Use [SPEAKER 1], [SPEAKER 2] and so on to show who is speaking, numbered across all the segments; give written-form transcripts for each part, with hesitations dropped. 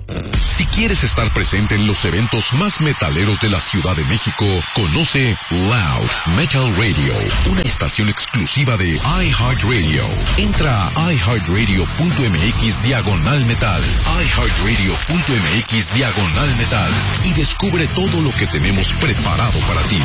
[SPEAKER 1] Si quieres estar presente en los eventos más metaleros de la Ciudad de México, conoce Loud Metal Radio, una estación exclusiva de iHeartRadio. Entra a iHeartRadio.mx/metal, iHeartRadio.mx/metal y descubre todo lo que tenemos preparado para ti.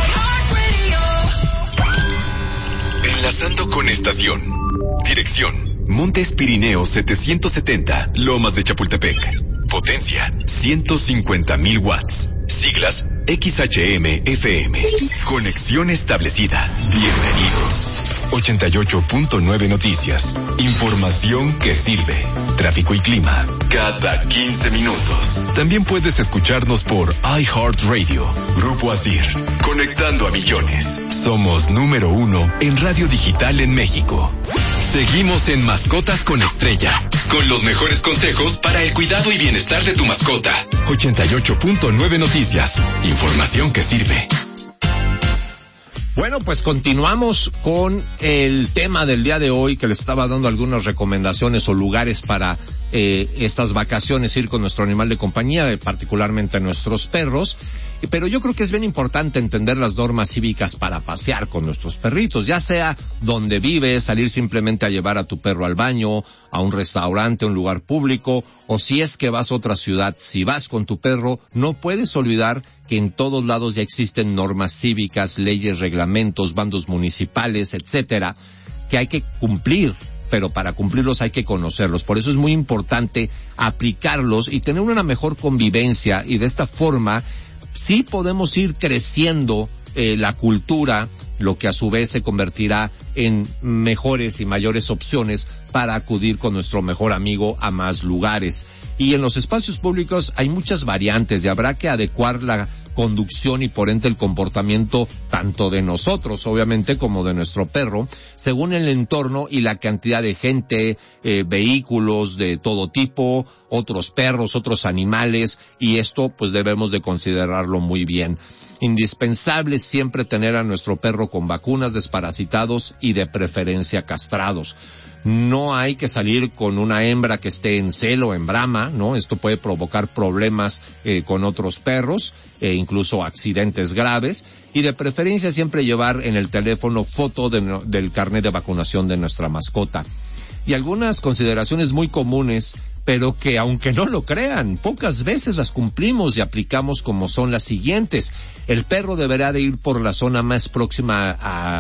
[SPEAKER 2] Enlazando con estación. Dirección: Montes Pirineos 770, Lomas de Chapultepec. Potencia: 150,000 watts. Siglas: XHM-FM. Conexión establecida. Bienvenido. 88.9 Noticias. Información que sirve. Tráfico y clima cada 15 minutos. También puedes escucharnos por iHeartRadio. Grupo Asir. Conectando a millones. Somos número 1 en radio digital en México. Seguimos en Mascotas con Estrella, con los mejores consejos para el cuidado y bienestar de tu mascota. 88.9 Noticias. Información que sirve.
[SPEAKER 3] Bueno, pues continuamos con el tema del día de hoy, que les estaba dando algunas recomendaciones o lugares para estas vacaciones, ir con nuestro animal de compañía, particularmente nuestros perros. Pero yo creo que es bien importante entender las normas cívicas para pasear con nuestros perritos, ya sea donde vives, salir simplemente a llevar a tu perro al baño, a un restaurante, a un lugar público, o si es que vas a otra ciudad, si vas con tu perro, no puedes olvidar que en todos lados ya existen normas cívicas, leyes, reglamentos, bandos municipales, etcétera, que hay que cumplir. Pero para cumplirlos hay que conocerlos. Por eso es muy importante aplicarlos y tener una mejor convivencia, y de esta forma sí podemos ir creciendo la cultura, lo que a su vez se convertirá en mejores y mayores opciones para acudir con nuestro mejor amigo a más lugares. Y en los espacios públicos hay muchas variantes y habrá que adecuar la conducción y por ende el comportamiento tanto de nosotros, obviamente, como de nuestro perro, según el entorno y la cantidad de gente, vehículos de todo tipo, otros perros, otros animales, y esto pues debemos de considerarlo muy bien. Indispensable siempre tener a nuestro perro con vacunas, desparasitados y de preferencia castrados. No hay que salir con una hembra que esté en celo, en brama, ¿no? Esto puede provocar problemas con otros perros, incluso accidentes graves, y de preferencia siempre llevar en el teléfono foto del carnet de vacunación de nuestra mascota. Y algunas consideraciones muy comunes, pero que aunque no lo crean, pocas veces las cumplimos y aplicamos, como son las siguientes. El perro deberá de ir por la zona más próxima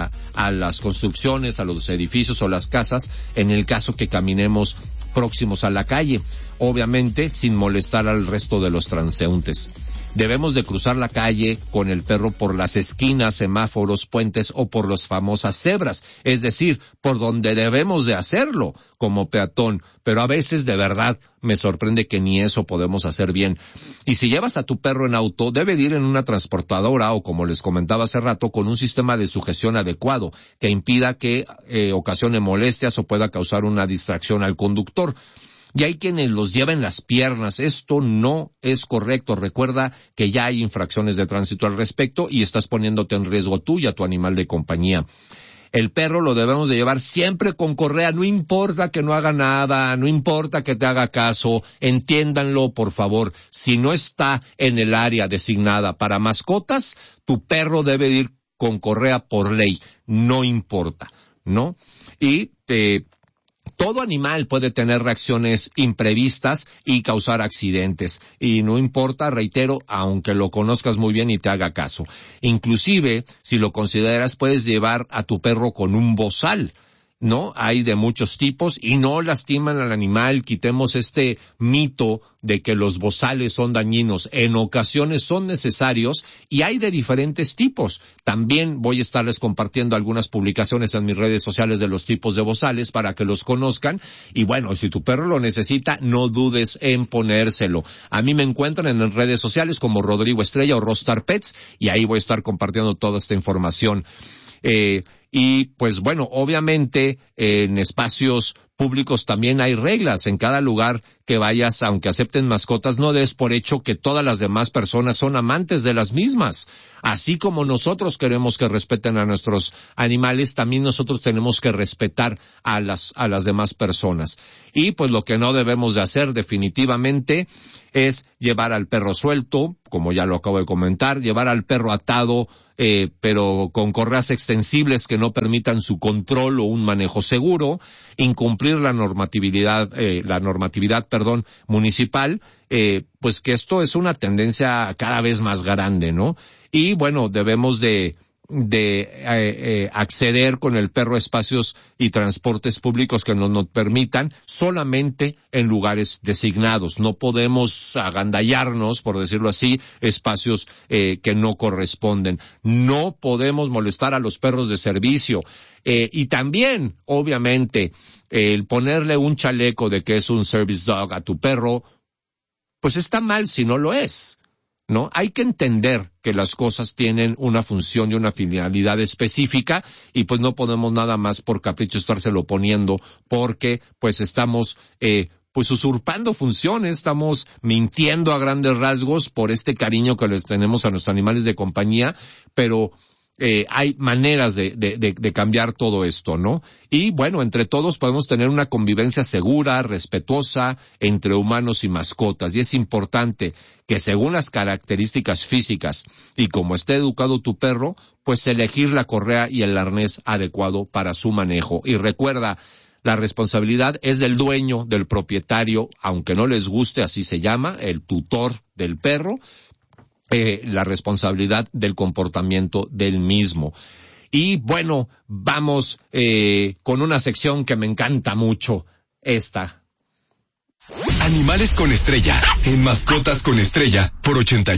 [SPEAKER 3] a las construcciones, a los edificios o las casas, en el caso que caminemos próximos a la calle, obviamente sin molestar al resto de los transeúntes. Debemos de cruzar la calle con el perro por las esquinas, semáforos, puentes o por las famosas cebras, es decir, por donde debemos de hacerlo como peatón, pero a veces de verdad me sorprende que ni eso podemos hacer bien. Y si llevas a tu perro en auto, debe de ir en una transportadora o, como les comentaba hace rato, con un sistema de sujeción adecuado que impida que ocasione molestias o pueda causar una distracción al conductor. Y hay quienes los llevan las piernas. Esto no es correcto. Recuerda que ya hay infracciones de tránsito al respecto y estás poniéndote en riesgo tú y a tu animal de compañía. El perro lo debemos de llevar siempre con correa, no importa que no haga nada, no importa que te haga caso, entiéndanlo por favor. Si no está en el área designada para mascotas, tu perro debe ir con correa por ley, no importa, ¿no? Y todo animal puede tener reacciones imprevistas y causar accidentes. Y no importa, reitero, aunque lo conozcas muy bien y te haga caso. Inclusive, si lo consideras, puedes llevar a tu perro con un bozal, ¿no? Hay de muchos tipos y no lastiman al animal. Quitemos este mito de que los bozales son dañinos. En ocasiones son necesarios y hay de diferentes tipos. También voy a estarles compartiendo algunas publicaciones en mis redes sociales de los tipos de bozales para que los conozcan. Y bueno, si tu perro lo necesita, no dudes en ponérselo. A mí me encuentran en redes sociales como Rodrigo Estrella o Rostar Pets y ahí voy a estar compartiendo toda esta información. Y pues bueno, obviamente en espacios públicos también hay reglas. En cada lugar que vayas, aunque acepten mascotas, no des por hecho que todas las demás personas son amantes de las mismas. Así como nosotros queremos que respeten a nuestros animales, también nosotros tenemos que respetar a las demás personas. Y pues lo que no debemos de hacer definitivamente es llevar al perro suelto, como ya lo acabo de comentar, llevar al perro atado, pero con correas extensibles que no permitan su control o un manejo seguro, incumplir la normatividad municipal, pues que esto es una tendencia cada vez más grande, ¿no? Y bueno, debemos de acceder con el perro a espacios y transportes públicos que nos permitan solamente en lugares designados. No podemos agandallarnos, por decirlo así, espacios que no corresponden. No podemos molestar a los perros de servicio. Y también, obviamente, el ponerle un chaleco de que es un service dog a tu perro, pues está mal si no lo es, ¿no? Hay que entender que las cosas tienen una función y una finalidad específica y pues no podemos nada más por capricho estárselo poniendo porque pues estamos pues usurpando funciones, estamos mintiendo a grandes rasgos por este cariño que les tenemos a nuestros animales de compañía, pero hay maneras de cambiar todo esto, ¿no? Y bueno, entre todos podemos tener una convivencia segura, respetuosa, entre humanos y mascotas. Y es importante que según las características físicas y como esté educado tu perro, pues elegir la correa y el arnés adecuado para su manejo. Y recuerda, la responsabilidad es del dueño, del propietario, aunque no les guste, así se llama, el tutor del perro, la responsabilidad del comportamiento del mismo. Y bueno, vamos con una sección que me encanta mucho, esta.
[SPEAKER 2] Animales con Estrella, en Mascotas con Estrella, por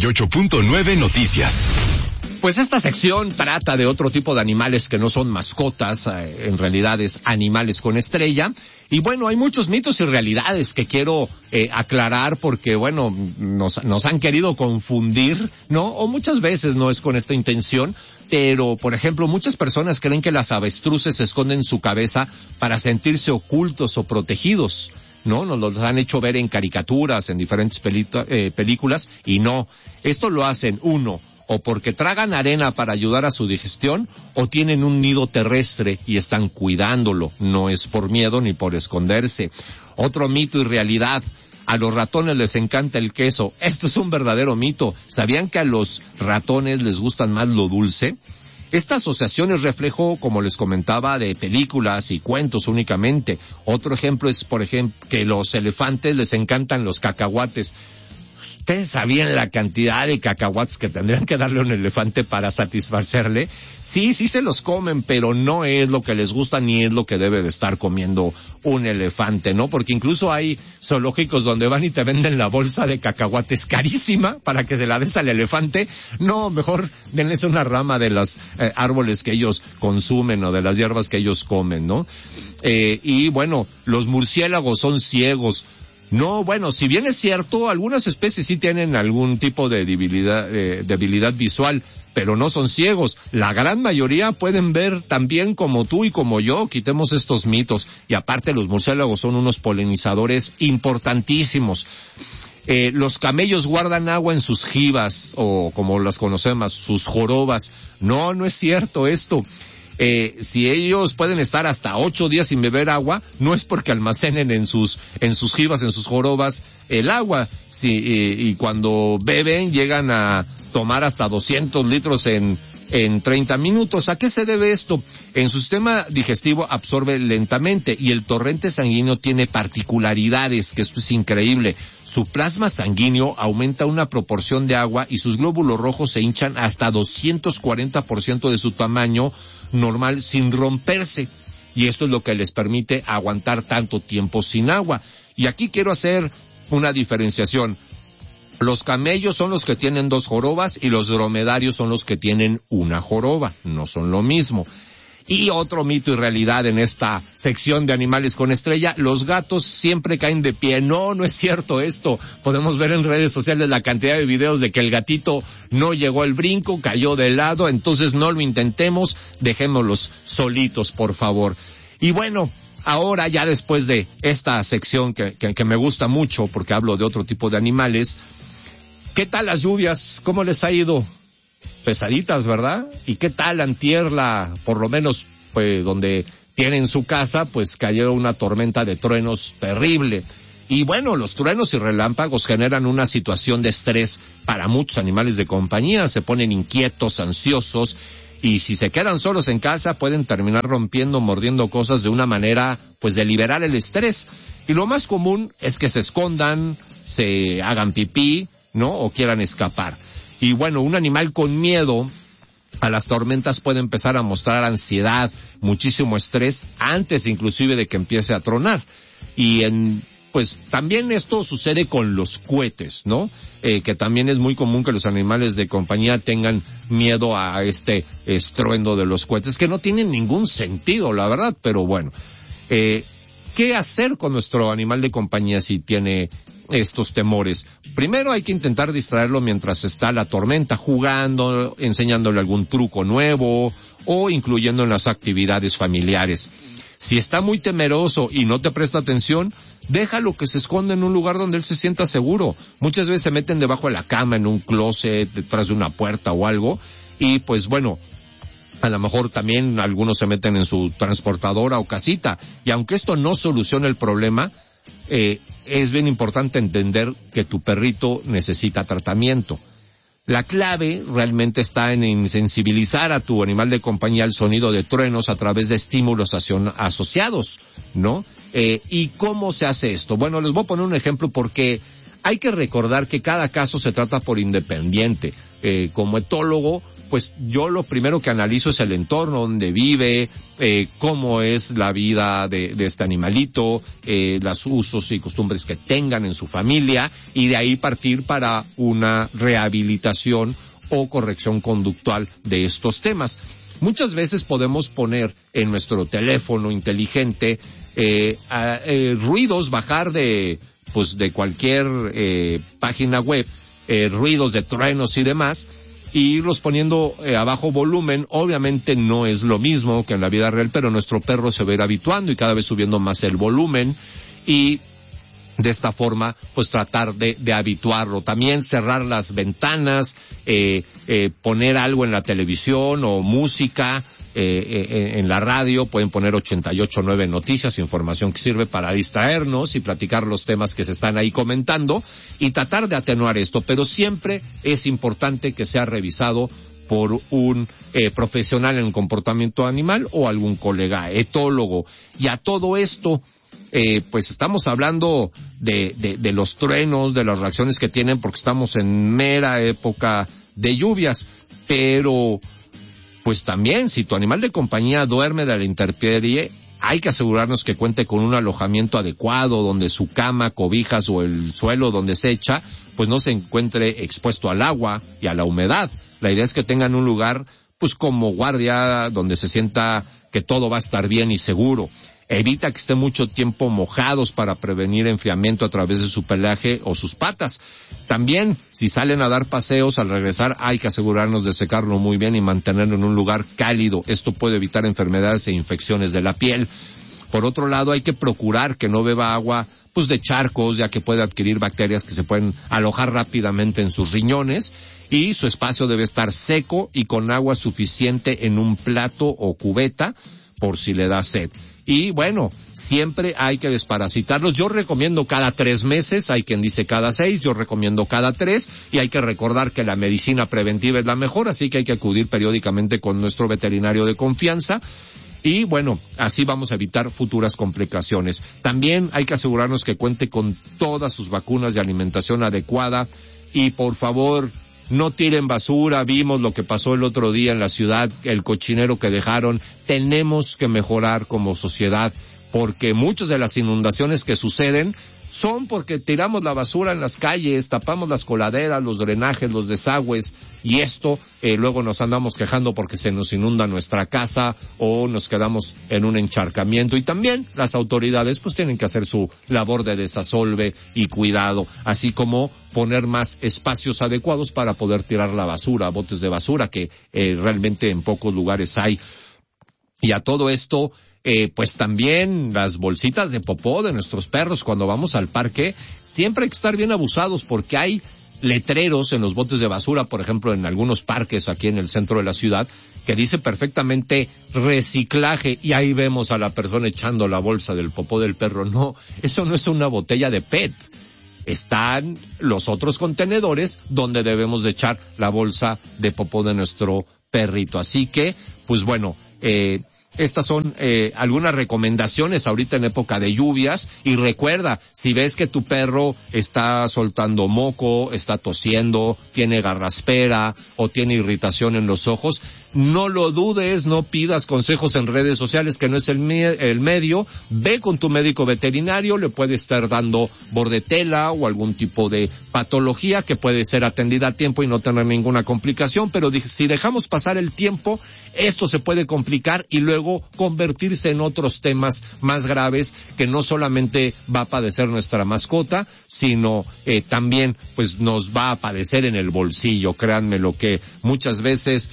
[SPEAKER 2] 88.9 Noticias.
[SPEAKER 3] Pues esta sección trata de otro tipo de animales que no son mascotas, en realidad es animales con estrella. Y bueno, hay muchos mitos y realidades que quiero aclarar porque bueno, nos han querido confundir, ¿no? O muchas veces no es con esta intención, pero por ejemplo, muchas personas creen que las avestruces esconden su cabeza para sentirse ocultos o protegidos, ¿no? Nos los han hecho ver en caricaturas, en diferentes películas, y no. Esto lo hacen, uno, o porque tragan arena para ayudar a su digestión, o tienen un nido terrestre y están cuidándolo. No es por miedo ni por esconderse. Otro mito y realidad: a los ratones les encanta el queso. Esto es un verdadero mito. ¿Sabían que a los ratones les gustan más lo dulce? Esta asociación es reflejo, como les comentaba, de películas y cuentos únicamente. Otro ejemplo es, por ejemplo, que los elefantes les encantan los cacahuates. ¿Ustedes sabían la cantidad de cacahuates que tendrían que darle a un elefante para satisfacerle? Sí se los comen, pero no es lo que les gusta ni es lo que debe de estar comiendo un elefante, ¿no? Porque incluso hay zoológicos donde van y te venden la bolsa de cacahuates carísima para que se la des al elefante. No, mejor denles una rama de los árboles que ellos consumen o de las hierbas que ellos comen, ¿no? Y bueno, los murciélagos son ciegos. No, bueno, si bien es cierto, algunas especies sí tienen algún tipo de debilidad visual, pero no son ciegos. La gran mayoría pueden ver tan bien como tú y como yo. Quitemos estos mitos. Y aparte, los murciélagos son unos polinizadores importantísimos. Los camellos guardan agua en sus jibas, o como las conocemos, sus jorobas. No es cierto esto. Si ellos pueden estar hasta 8 días sin beber agua, no es porque almacenen en sus jibas, en sus jorobas, el agua. Y cuando beben llegan a tomar hasta 200 litros en 30 minutos. ¿A qué se debe esto? En su sistema digestivo absorbe lentamente y el torrente sanguíneo tiene particularidades, que esto es increíble. Su plasma sanguíneo aumenta una proporción de agua y sus glóbulos rojos se hinchan hasta 240% de su tamaño normal sin romperse. Y esto es lo que les permite aguantar tanto tiempo sin agua. Y aquí quiero hacer una diferenciación. Los camellos son los que tienen 2 jorobas y los dromedarios son los que tienen 1 joroba. No son lo mismo. Y otro mito y realidad en esta sección de Animales con Estrella, los gatos siempre caen de pie. No, no es cierto esto. Podemos ver en redes sociales la cantidad de videos de que el gatito no llegó al brinco, cayó de lado, entonces no lo intentemos, dejémoslos solitos, por favor. Y bueno, ahora ya después de esta sección que me gusta mucho porque hablo de otro tipo de animales, ¿qué tal las lluvias? ¿Cómo les ha ido? Pesaditas, ¿verdad? ¿Y qué tal antier por lo menos, pues, donde tienen su casa, pues cayó una tormenta de truenos terrible? Y bueno, los truenos y relámpagos generan una situación de estrés para muchos animales de compañía, se ponen inquietos, ansiosos, y si se quedan solos en casa pueden terminar rompiendo, mordiendo cosas de una manera, pues, de liberar el estrés. Y lo más común es que se escondan, se hagan pipí, ¿no? O quieran escapar. Y bueno, un animal con miedo a las tormentas puede empezar a mostrar ansiedad, muchísimo estrés, antes inclusive de que empiece a tronar. Y pues también esto sucede con los cohetes, ¿no? Que también es muy común que los animales de compañía tengan miedo a este estruendo de los cohetes, que no tienen ningún sentido, la verdad, pero bueno. ¿Qué hacer con nuestro animal de compañía si tiene estos temores? Primero hay que intentar distraerlo mientras está la tormenta, jugando, enseñándole algún truco nuevo o incluyendo en las actividades familiares. Si está muy temeroso y no te presta atención, déjalo que se esconda en un lugar donde él se sienta seguro. Muchas veces se meten debajo de la cama, en un closet, detrás de una puerta o algo, y pues bueno, a lo mejor también algunos se meten en su transportadora o casita, y aunque esto no soluciona el problema, es bien importante entender que tu perrito necesita tratamiento. La clave realmente está en insensibilizar a tu animal de compañía al sonido de truenos a través de estímulos asociados, ¿no? ¿Y cómo se hace esto? Bueno, les voy a poner un ejemplo porque hay que recordar que cada caso se trata por independiente. Como etólogo, pues yo lo primero que analizo es el entorno donde vive, cómo es la vida de este animalito, los usos y costumbres que tengan en su familia, y de ahí partir para una rehabilitación o corrección conductual de estos temas. Muchas veces podemos poner en nuestro teléfono inteligente ruidos, bajar de cualquier página web, ruidos de truenos y demás, y irlos poniendo a bajo volumen. Obviamente no es lo mismo que en la vida real, pero nuestro perro se va a ir habituando y cada vez subiendo más el volumen, y de esta forma pues tratar de habituarlo. También cerrar las ventanas, poner algo en la televisión o música, en la radio pueden poner 88.9 Noticias, información que sirve para distraernos y platicar los temas que se están ahí comentando, y tratar de atenuar esto, pero siempre es importante que sea revisado por un profesional en el comportamiento animal o algún colega etólogo. Y a todo esto, pues estamos hablando de los truenos, de las reacciones que tienen, porque estamos en mera época de lluvias, pero pues también si tu animal de compañía duerme de la intemperie, hay que asegurarnos que cuente con un alojamiento adecuado donde su cama, cobijas o el suelo donde se echa pues no se encuentre expuesto al agua y a la humedad. La idea es que tengan un lugar pues como guardia donde se sienta que todo va a estar bien y seguro. Evita que esté mucho tiempo mojados para prevenir enfriamiento a través de su pelaje o sus patas. También, si salen a dar paseos, al regresar hay que asegurarnos de secarlo muy bien y mantenerlo en un lugar cálido. Esto puede evitar enfermedades e infecciones de la piel. Por otro lado, hay que procurar que no beba agua pues de charcos, ya que puede adquirir bacterias que se pueden alojar rápidamente en sus riñones, y su espacio debe estar seco y con agua suficiente en un plato o cubeta por si le da sed. Y bueno, siempre hay que desparasitarlos. Yo recomiendo cada 3 meses, hay quien dice cada 6, yo recomiendo cada 3, y hay que recordar que la medicina preventiva es la mejor, así que hay que acudir periódicamente con nuestro veterinario de confianza. Y bueno, así vamos a evitar futuras complicaciones. También hay que asegurarnos que cuente con todas sus vacunas de alimentación adecuada, y por favor, no tiren basura. Vimos lo que pasó el otro día en la ciudad, el cochinero que dejaron. Tenemos que mejorar como sociedad, porque muchas de las inundaciones que suceden son porque tiramos la basura en las calles, tapamos las coladeras, los drenajes, los desagües, y esto luego nos andamos quejando porque se nos inunda nuestra casa o nos quedamos en un encharcamiento. Y también las autoridades pues tienen que hacer su labor de desasolve y cuidado, así como poner más espacios adecuados para poder tirar la basura, botes de basura que realmente en pocos lugares hay. Y a todo esto, pues también las bolsitas de popó de nuestros perros cuando vamos al parque, siempre hay que estar bien abusados porque hay letreros en los botes de basura, por ejemplo, en algunos parques aquí en el centro de la ciudad, que dice perfectamente reciclaje, y ahí vemos a la persona echando la bolsa del popó del perro. No, eso no es una botella de PET. Están los otros contenedores donde debemos de echar la bolsa de popó de nuestro perrito. Así que, pues bueno, estas son algunas recomendaciones ahorita en época de lluvias. Y recuerda, si ves que tu perro está soltando moco, está tosiendo, tiene garraspera o tiene irritación en los ojos, no lo dudes, no pidas consejos en redes sociales, que no es el medio. Ve con tu médico veterinario, le puede estar dando bordetela o algún tipo de patología que puede ser atendida a tiempo y no tener ninguna complicación. Pero si dejamos pasar el tiempo, esto se puede complicar y luego convertirse en otros temas más graves que no solamente va a padecer nuestra mascota, sino también pues nos va a padecer en el bolsillo. Créanme lo que muchas veces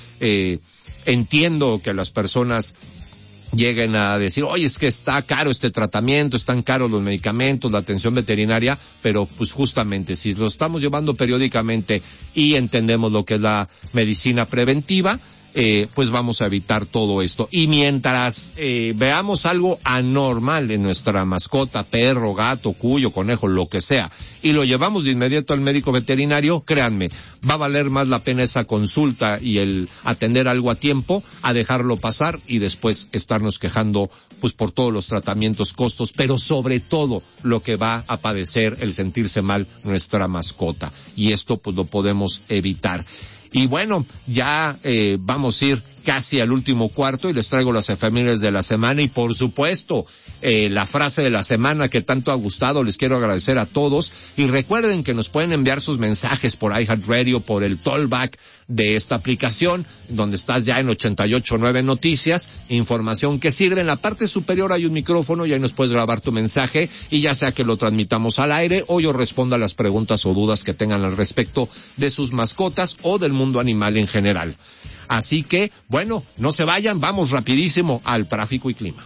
[SPEAKER 3] entiendo que las personas lleguen a decir, oye, es que está caro este tratamiento, están caros los medicamentos, la atención veterinaria, pero pues justamente si lo estamos llevando periódicamente y entendemos lo que es la medicina preventiva, pues vamos a evitar todo esto. Y mientras veamos algo anormal en nuestra mascota, perro, gato, cuyo, conejo, lo que sea, y lo llevamos de inmediato al médico veterinario, créanme, va a valer más la pena esa consulta y el atender algo a tiempo a dejarlo pasar y después estarnos quejando pues por todos los tratamientos, costos, pero sobre todo lo que va a padecer el sentirse mal nuestra mascota. Y esto pues lo podemos evitar. Y bueno, ya vamos a ir casi al último cuarto y les traigo las efemérides de la semana y por supuesto la frase de la semana que tanto ha gustado. Les quiero agradecer a todos y recuerden que nos pueden enviar sus mensajes por iHeartRadio, por el tollback de esta aplicación donde estás ya en 88.9 Noticias, información que sirve. En la parte superior hay un micrófono y ahí nos puedes grabar tu mensaje y ya sea que lo transmitamos al aire o yo responda a las preguntas o dudas que tengan al respecto de sus mascotas o del mundo animal en general. Así que, bueno, no se vayan, vamos rapidísimo al tráfico y clima.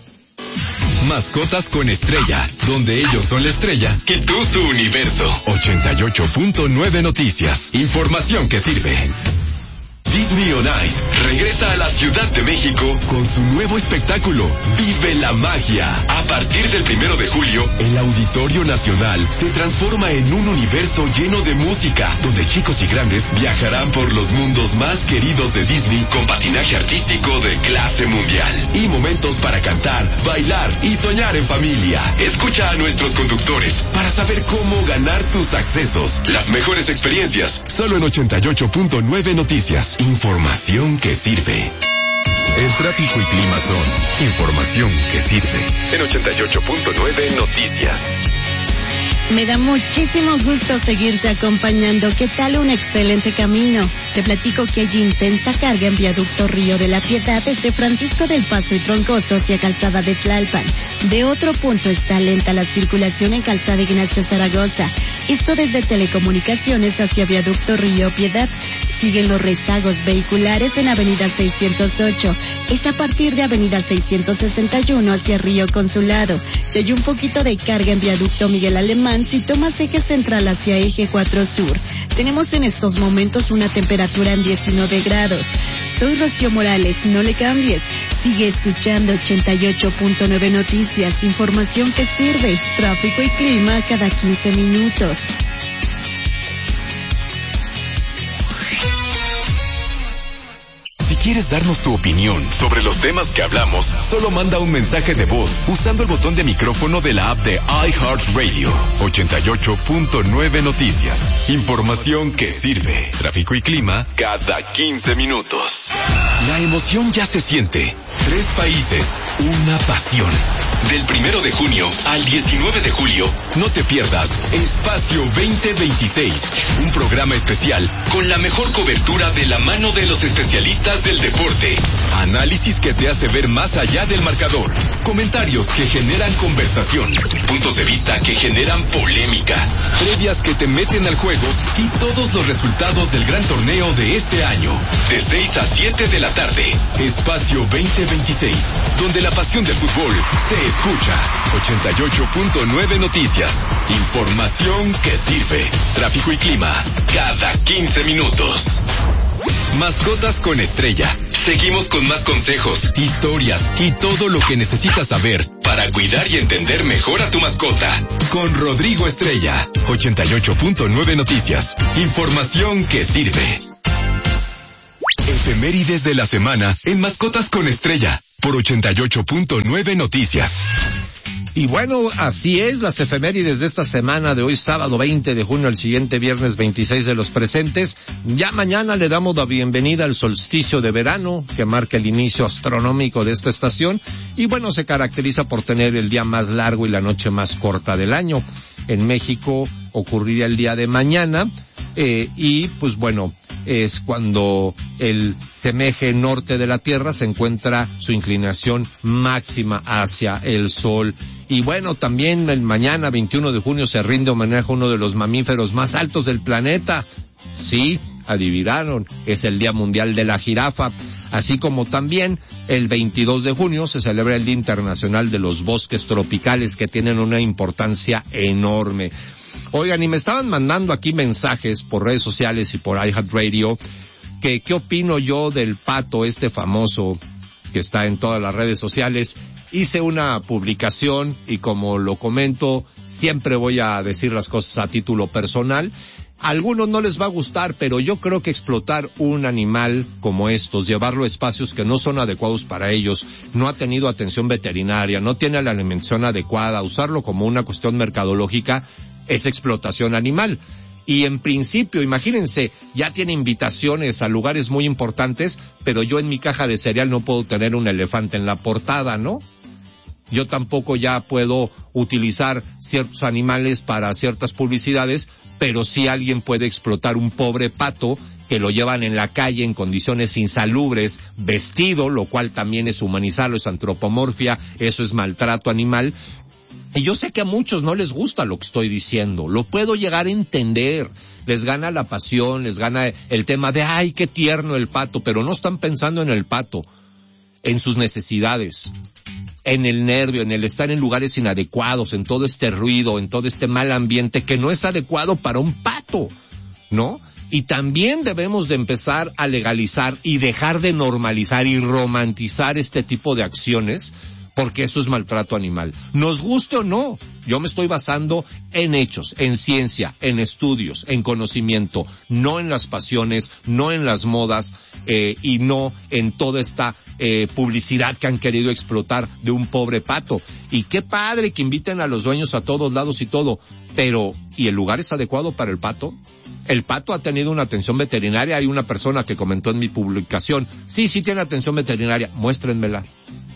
[SPEAKER 2] Mascotas con estrella, donde ellos son la estrella y tú su universo. 88.9 Noticias, información que sirve. Disney on Ice regresa a la Ciudad de México con su nuevo espectáculo, Vive la Magia. A partir del 1 de julio, el Auditorio Nacional se transforma en un universo lleno de música, donde chicos y grandes viajarán por los mundos más queridos de Disney con patinaje artístico de clase mundial y momentos para cantar, bailar y soñar en familia. Escucha a nuestros conductores para saber cómo ganar tus accesos. Las mejores experiencias, solo en 88.9 Noticias. Información que sirve. El tráfico y clima son información que sirve. En 88.9 Noticias.
[SPEAKER 4] Me da muchísimo gusto seguirte acompañando. ¿Qué tal un excelente camino? Te platico que hay intensa carga en Viaducto Río de la Piedad desde Francisco del Paso y Troncoso hacia Calzada de Tlalpan. De otro punto está lenta la circulación en Calzada Ignacio Zaragoza. Esto desde Telecomunicaciones hacia Viaducto Río Piedad. Siguen los rezagos vehiculares en Avenida 608. Es a partir de Avenida 661 hacia Río Consulado. Y hay un poquito de carga en Viaducto Miguel Alemán si tomas eje central hacia eje 4 sur. Tenemos en estos momentos una temperatura en 19 grados. Soy Rocío Morales, no le cambies. Sigue escuchando 88.9 Noticias, información que sirve. Tráfico y clima cada 15 minutos.
[SPEAKER 2] Si quieres darnos tu opinión sobre los temas que hablamos, solo manda un mensaje de voz usando el botón de micrófono de la app de iHeartRadio. 88.9 Noticias. Información que sirve. Tráfico y clima cada 15 minutos. La emoción ya se siente, 3 países, una pasión. Del 1 de junio al 19 de julio, no te pierdas Espacio 2026, un programa especial con la mejor cobertura de la mano de los especialistas del deporte. Análisis que te hace ver más allá del marcador. Comentarios que generan conversación. Puntos de vista que generan polémica. Previas que te meten al juego y todos los resultados del gran torneo de este año. De 6 a 7 de la tarde. Espacio 2026, donde la pasión del fútbol se escucha. 88.9 Noticias. Información que sirve. Tráfico y clima cada 15 minutos. Mascotas con Estrella. Seguimos con más consejos, historias y todo lo que necesitas saber para cuidar y entender mejor a tu mascota. Con Rodrigo Estrella. 88.9 Noticias. Información que sirve. Efemérides de la semana en Mascotas con Estrella. Por 88.9 Noticias.
[SPEAKER 3] Y bueno, así es, las efemérides de esta semana, de hoy sábado 20 de junio al siguiente viernes 26 de los presentes. Ya mañana le damos la bienvenida al solsticio de verano, que marca el inicio astronómico de esta estación, y bueno, se caracteriza por tener el día más largo y la noche más corta del año. En México ocurriría el día de mañana, y pues bueno, es cuando el semeje norte de la Tierra se encuentra su inclinación máxima hacia el Sol. Y bueno, también el mañana 21 de junio se rinde homenaje a uno de los mamíferos más altos del planeta. Sí, adivinaron, es el Día Mundial de la Jirafa. Así como también el 22 de junio se celebra el Día Internacional de los Bosques Tropicales, que tienen una importancia enorme. Oigan, y me estaban mandando aquí mensajes por redes sociales y por iHeartRadio, que qué opino yo del pato este famoso que está en todas las redes sociales. Hice una publicación y como lo comento, siempre voy a decir las cosas a título personal. A algunos no les va a gustar, pero yo creo que explotar un animal como estos, llevarlo a espacios que no son adecuados para ellos, no ha tenido atención veterinaria, no tiene la alimentación adecuada, usarlo como una cuestión mercadológica, es explotación animal. Y en principio, imagínense, ya tiene invitaciones a lugares muy importantes, pero yo en mi caja de cereal no puedo tener un elefante en la portada, ¿no? Yo tampoco ya puedo utilizar ciertos animales para ciertas publicidades, pero sí alguien puede explotar un pobre pato que lo llevan en la calle en condiciones insalubres, vestido, lo cual también es humanizarlo, es antropomorfia, eso es maltrato animal. Y yo sé que a muchos no les gusta lo que estoy diciendo, lo puedo llegar a entender, les gana la pasión, les gana el tema de ¡ay, qué tierno el pato! Pero no están pensando en el pato, en sus necesidades, en el nervio, en el estar en lugares inadecuados, en todo este ruido, en todo este mal ambiente que no es adecuado para un pato, ¿no? Y también debemos de empezar a legalizar y dejar de normalizar y romantizar este tipo de acciones, porque eso es maltrato animal. Nos guste o no, yo me estoy basando en hechos, en ciencia, en estudios, en conocimiento, no en las pasiones, no en las modas, y no en toda esta publicidad que han querido explotar de un pobre pato. Y qué padre que inviten a los dueños a todos lados y todo, pero ¿y el lugar es adecuado para el pato? El pato ha tenido una atención veterinaria. Hay una persona que comentó en mi publicación, sí tiene atención veterinaria, muéstrenmela.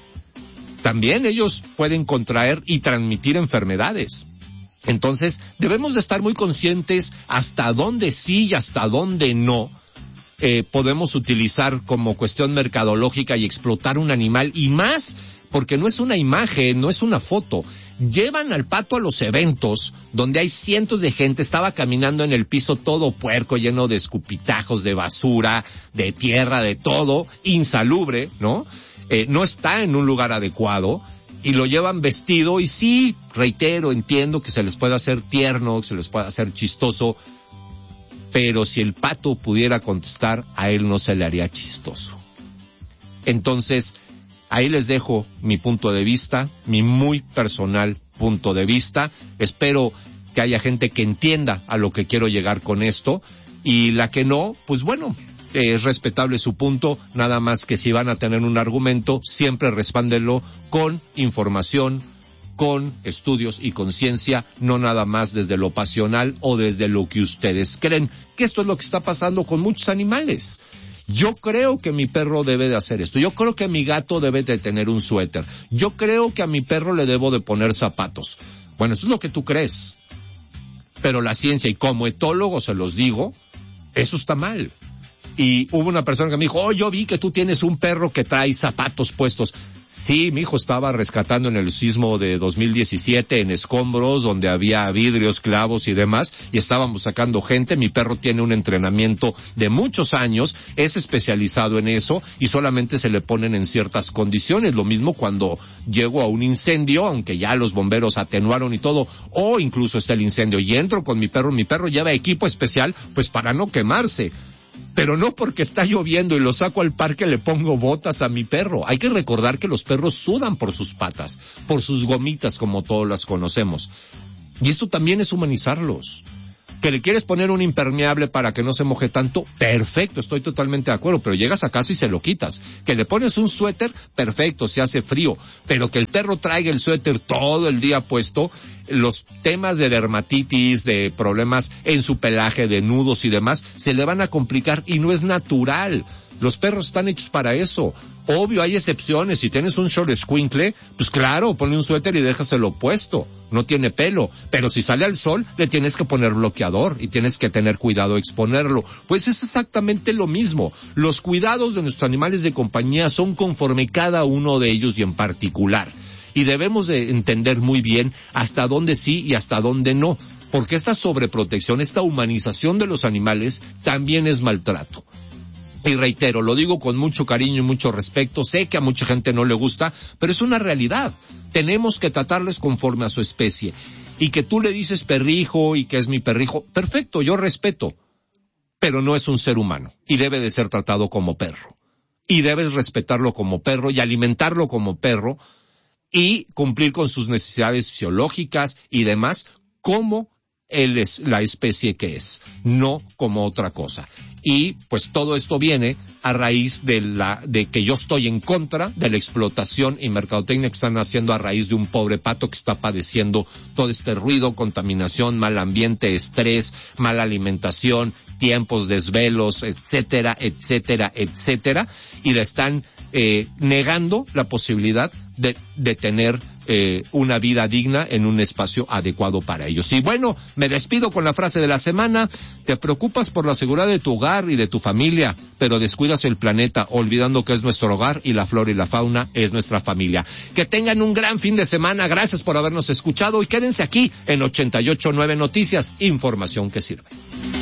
[SPEAKER 3] También ellos pueden contraer y transmitir enfermedades. Entonces, debemos de estar muy conscientes hasta dónde sí y hasta dónde no podemos utilizar como cuestión mercadológica y explotar un animal, y más porque no es una imagen, no es una foto. Llevan al pato a los eventos donde hay cientos de gente, estaba caminando en el piso todo puerco, lleno de escupitajos, de basura, de tierra, de todo, insalubre, ¿no? No está en un lugar adecuado y lo llevan vestido, y sí, reitero, entiendo que se les puede hacer tierno, que se les puede hacer chistoso, pero si el pato pudiera contestar, a él no se le haría chistoso. Entonces, ahí les dejo mi punto de vista, mi muy personal punto de vista. Espero que haya gente que entienda a lo que quiero llegar con esto, y la que no, pues bueno, es respetable su punto, nada más que si van a tener un argumento, siempre respáldenlo con información, con estudios y con ciencia, no nada más desde lo pasional o desde lo que ustedes creen, que esto es lo que está pasando con muchos animales. Yo creo que mi perro debe de hacer esto. Yo creo que mi gato debe de tener un suéter. Yo creo que a mi perro le debo de poner zapatos. Bueno, eso es lo que tú crees. Pero la ciencia, y como etólogo se los digo, eso está mal. Y hubo una persona que me dijo, yo vi que tú tienes un perro que trae zapatos puestos. Sí, mi hijo estaba rescatando en el sismo de 2017 en escombros donde había vidrios, clavos y demás, y estábamos sacando gente. Mi perro tiene un entrenamiento de muchos años, es especializado en eso y solamente se le ponen en ciertas condiciones. Lo mismo cuando llego a un incendio, aunque ya los bomberos atenuaron y todo, o incluso está el incendio y entro con mi perro lleva equipo especial pues para no quemarse. Pero no porque está lloviendo y lo saco al parque le pongo botas a mi perro. Hay que recordar que los perros sudan por sus patas, por sus gomitas como todos las conocemos. Y esto también es humanizarlos. ¿Que le quieres poner un impermeable para que no se moje tanto? Perfecto, estoy totalmente de acuerdo, pero llegas a casa y se lo quitas. ¿Que le pones un suéter? Perfecto, se hace frío. Pero que el perro traiga el suéter todo el día puesto, los temas de dermatitis, de problemas en su pelaje, de nudos y demás, se le van a complicar y no es natural. Los perros están hechos para eso. Obvio, hay excepciones. Si tienes un short escuincle, pues claro, ponle un suéter y déjaselo puesto. No tiene pelo. Pero si sale al sol, le tienes que poner bloqueador y tienes que tener cuidado de exponerlo. Pues es exactamente lo mismo. Los cuidados de nuestros animales de compañía son conforme cada uno de ellos y en particular. Y debemos de entender muy bien hasta dónde sí y hasta dónde no. Porque esta sobreprotección, esta humanización de los animales también es maltrato. Y reitero, lo digo con mucho cariño y mucho respeto, sé que a mucha gente no le gusta, pero es una realidad. Tenemos que tratarles conforme a su especie. Y que tú le dices perrijo y que es mi perrijo, perfecto, yo respeto, pero no es un ser humano y debe de ser tratado como perro. Y debes respetarlo como perro y alimentarlo como perro y cumplir con sus necesidades fisiológicas y demás como él es la especie que es, no como otra cosa. Y pues todo esto viene a raíz de que yo estoy en contra de la explotación y mercadotecnia que están haciendo a raíz de un pobre pato que está padeciendo todo este ruido, contaminación, mal ambiente, estrés, mala alimentación, tiempos, desvelos, etcétera, etcétera, etcétera, y le están negando la posibilidad de tener una vida digna en un espacio adecuado para ellos. Y bueno, me despido con la frase de la semana: te preocupas por la seguridad de tu hogar y de tu familia, pero descuidas el planeta, olvidando que es nuestro hogar y la flora y la fauna es nuestra familia. Que tengan un gran fin de semana, gracias por habernos escuchado y quédense aquí en 88.9 Noticias, información que sirve.